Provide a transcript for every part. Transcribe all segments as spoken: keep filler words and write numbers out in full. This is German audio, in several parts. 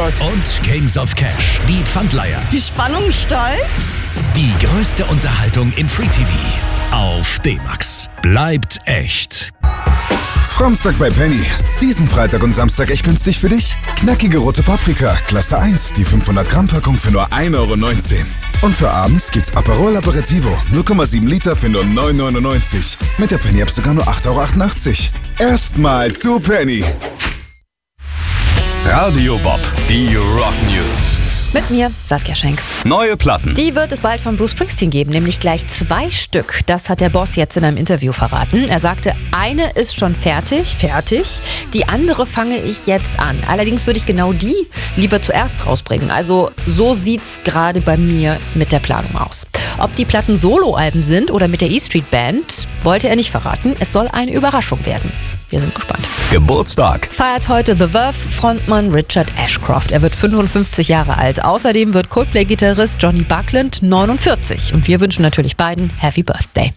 aus. Und Kings of Cash, die Pfandleiher. Die Spannung steigt. Die größte Unterhaltung in Free T V auf D-Max. Bleibt echt. Framstag bei Penny. Diesen Freitag und Samstag echt günstig für dich? Knackige rote Paprika, Klasse eins, die fünfhundert Gramm Packung für nur ein Euro neunzehn. Und für abends gibt's Aperol Aperitivo, null Komma sieben Liter für nur neun Euro neunundneunzig. Mit der Penny-App sogar nur acht Euro achtundachtzig. Erstmal zu Penny. Radio Bob, die Rock News. Mit mir, Saskia Schenk. Neue Platten. Die wird es bald von Bruce Springsteen geben, nämlich gleich zwei Stück. Das hat der Boss jetzt in einem Interview verraten. Er sagte, eine ist schon fertig, fertig. Die andere fange ich jetzt an. Allerdings würde ich genau die lieber zuerst rausbringen. Also so sieht's gerade bei mir mit der Planung aus. Ob die Platten Soloalben sind oder mit der E Street Band, wollte er nicht verraten. Es soll eine Überraschung werden. Wir sind gespannt. Geburtstag. Feiert heute The Verve-Frontmann Richard Ashcroft. Er wird fünfundfünfzig Jahre alt. Außerdem wird Coldplay-Gitarrist Johnny Buckland neunundvierzig. Und wir wünschen natürlich beiden Happy Birthday.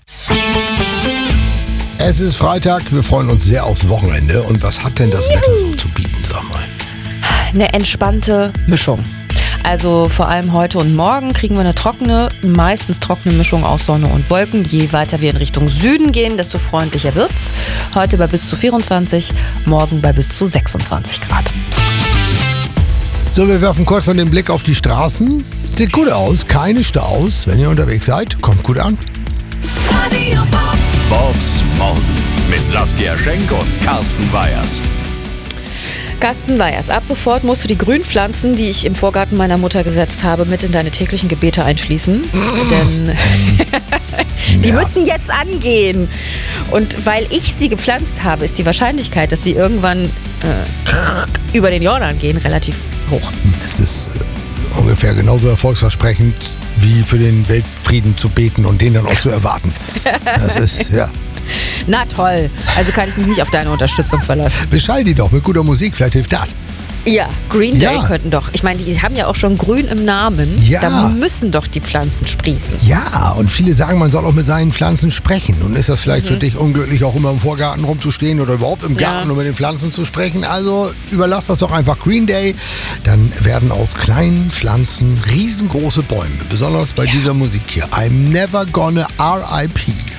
Es ist Freitag, wir freuen uns sehr aufs Wochenende. Und was hat denn das Juhu. Wetter so zu bieten, sag mal? Eine entspannte Mischung. Also vor allem heute und morgen kriegen wir eine trockene, meistens trockene Mischung aus Sonne und Wolken. Je weiter wir in Richtung Süden gehen, desto freundlicher wird's. Heute bei bis zu vierundzwanzig, morgen bei bis zu sechsundzwanzig Grad. So, wir werfen kurz von den Blick auf die Straßen. Sieht gut aus, keine Staus. Wenn ihr unterwegs seid, kommt gut an. Bobs Morgen mit Saskia Schenk und Carsten Weyers. Carsten Weyers, ab sofort musst du die Grünpflanzen, die ich im Vorgarten meiner Mutter gesetzt habe, mit in deine täglichen Gebete einschließen. Denn die Ja. müssen jetzt angehen. Und weil ich sie gepflanzt habe, ist die Wahrscheinlichkeit, dass sie irgendwann äh, über den Jordan gehen, relativ hoch. Es ist äh, ungefähr genauso erfolgsversprechend, wie für den Weltfrieden zu beten und den dann auch zu erwarten. Das ist, ja. Na toll, also kann ich mich nicht auf deine Unterstützung verlassen. Beschall die doch mit guter Musik, vielleicht hilft das. Ja, Green Day Ja. könnten doch. Ich meine, die haben ja auch schon Grün im Namen. Ja. Da müssen doch die Pflanzen sprießen. Ja, und viele sagen, man soll auch mit seinen Pflanzen sprechen. Und ist das vielleicht für dich unglücklich, auch immer im Vorgarten rumzustehen oder überhaupt im Garten, Ja. um mit den Pflanzen zu sprechen? Also überlass das doch einfach Green Day. Dann werden aus kleinen Pflanzen riesengroße Bäume. Besonders bei dieser Musik hier. I'm never gonna R I P